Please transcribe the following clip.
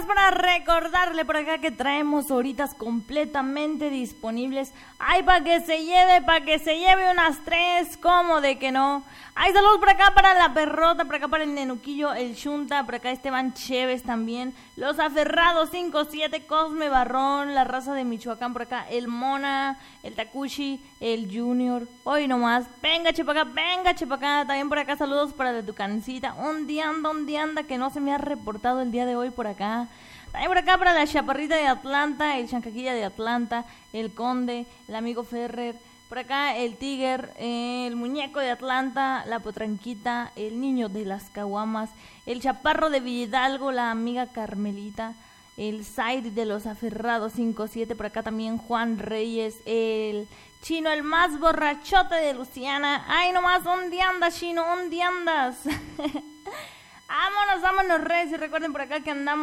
más para recordarle por acá que traemos horitas completamente disponibles. Ay, para que se lleve unas 3, ¿cómo de que no? Ay, saludos por acá para la perrota, por acá para el Nenuquillo, el Shunta, por acá Esteban Chévez también. Los Aferrados 5-7, Cosme Barrón, la raza de Michoacán por acá, el Mona, el Takushi, el Junior. Hoy nomás, venga chepacá, también por acá saludos para la Tucancita. ¿Dónde anda? Que no se me ha reportado el día de hoy por acá. También por acá para la Chaparrita de Atlanta, el Chancaquilla de Atlanta, el Conde, el amigo Ferrer. Por acá el Tiger, el Muñeco de Atlanta, la Potranquita, el Niño de las Caguamas, el Chaparro de Villalgo, la amiga Carmelita, el Zaid de los Aferrados 5-7, por acá también Juan Reyes, el Chino, el más borrachote de Luciana. Ay, nomás, ¿dónde andas, Chino? ¿Dónde andas? Vámonos, redes, y recuerden por acá que andamos